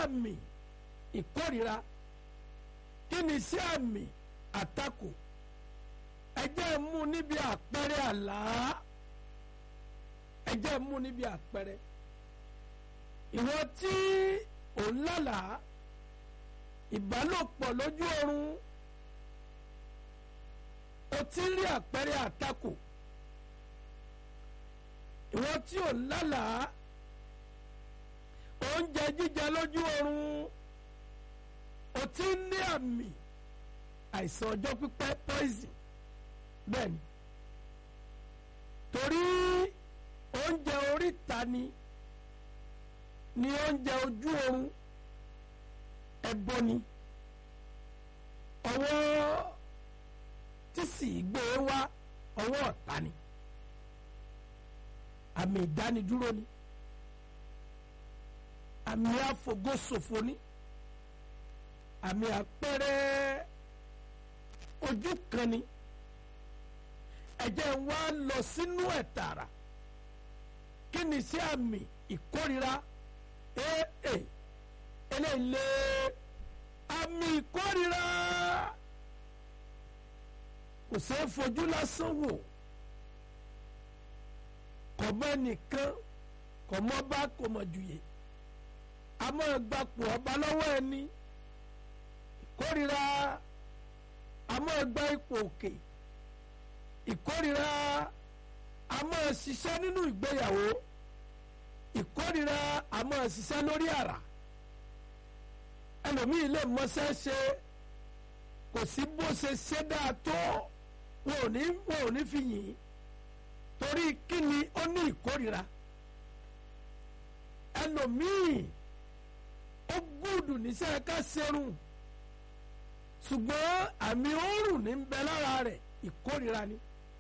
àmì ìkórìíra kí ni iṣẹ́ àmì àtakò ẹ jẹ́ mú níbi àpẹẹrẹ àlá ẹ jẹ́ mú níbi àpẹẹrẹ ìwọ tí ò ń lálàá ìbálòpọ̀ lójú oorun o ti ń rí àpẹẹrẹ àtakò ìwọ tí ò ń lálàá oúnjẹ jíjẹ lójú oorun o ti ń ní àmì àìsàn ọjọ́ pípẹ́ poison bẹ́ẹ̀ ni torí oúnjẹ oríta ni oúnjẹ ojú oorun ẹbọ ni ọwọ́ tí sì gbé wá ọwọ́ ọ̀tá ni àmì ìdánidúró ni àmì àfògóṣòfò ni àmì àpẹẹrẹ ojú kan ni ẹ jẹ́ wá lọ sínú ẹ̀ tààrà kí ni sí àmì ìkórira eléyìí àmì ìkórira kò ṣeé fojú lásán wò kò mọ ẹnìkan kò mọ bá kò mọ jùyè a máa gbapò ọba lọ́wọ́ ẹni ìkórira a máa gba ipò òkè ìkórira a máa ṣiṣẹ́ nínú ìgbéyàwó ìkórira a máa ṣiṣẹ́ lórí àrà ẹlòmíì lè mọṣẹ́ ṣe kò sí bó ṣe ṣe dáa tó wọn ò ní fi yìn torí kí ni ó ní ìkórira ẹlòmíì ó gùdù níṣẹ́ ká ṣerun ṣùgbọ́n àmì òórùn ní ń bẹ lára rẹ̀ ìkórira ni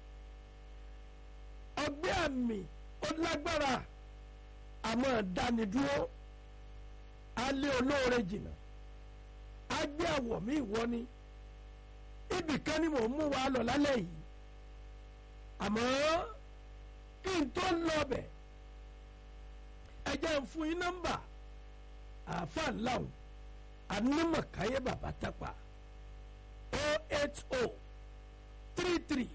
ọgbẹ́ àmì ó lágbára àmọ́ dánidúró alẹ́ olóore jìnnà agbé àwọ̀ mi ìwọ ni ibìkan ni mò ń mú wa lọ lálẹ́ yìí àmọ́ kí n tó lọ bẹ̀ ẹ jẹ́ ń fún yín nọ́mbà àáfàá ńláhùn anímọ̀káyé bàbá tápà 080 33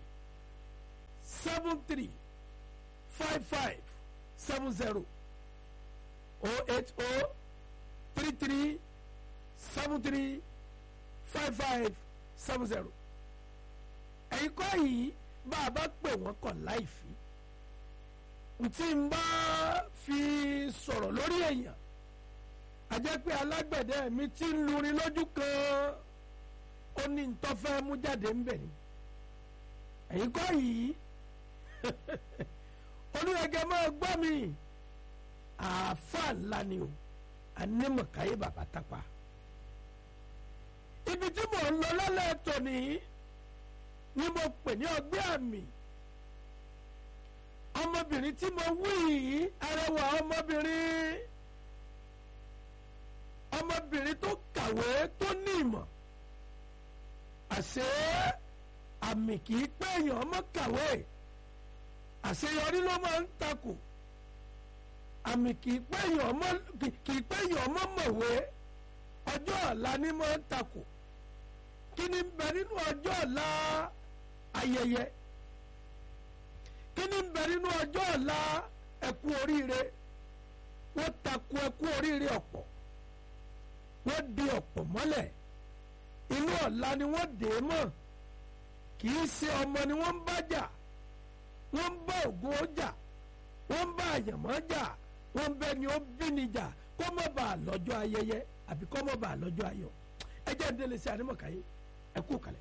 73 55 70 080 33 73 55 70 ẹ̀yin kọ́ yìí bá a bá pè wọ́n kàn láìfi tí n bá fi sọ̀rọ̀ lórí èèyàn a jẹ́ pé alágbẹ̀dẹ mi ti ń lurin lójú kan ó ní ntọ́fẹ́ mú jáde ń bẹ̀ ni ẹ̀yin kọ́ yìí olùyẹ̀gẹ̀ máa gbọ́ mi àáfàá ńlá ni o anímọ̀káyé bàbá tápà ibi tí mò ń lọ lálẹ́ tòní ni mo pè ní ọgbẹ́ àmì ọmọbìnrin tí mo wí yìí arẹwà ọmọbìnrin tó kàwé tó ní ìmọ̀ àṣé àmì kì í pé èèyàn ọmọ kàwé àṣeyọrí ló máa ń takò àmì kì í pé èèyàn ọmọ mọ̀wé ọjọ́ ọ̀la ni máa ń takò kí ni ń bẹ nínú ọjọ́ ọ̀la ayẹyẹ kí ni ń bẹ nínú ọjọ́ ọ̀la ẹkú oríire wọ́n takò ẹkú oríire ọ̀pọ̀ wọ́n di ọ̀pọ̀ mọ́lẹ̀ inú ọ̀la ni wọ́n dè é mọ́ kì í ṣe ọmọ ni wọ́n ń bá jà wọ́n ń bá ògùn ó jà wọ́n ń bá àyànmọ́ jà wọ́n ń bẹ ni ó bí ni jà kó má bàa lọ́jọ́ ayẹyẹ àbí kó má bàa lọ́jọ́ ayọ̀ ẹ jẹ́ ń délé sí Anímọ̀káyé ẹ kú kalẹ̀.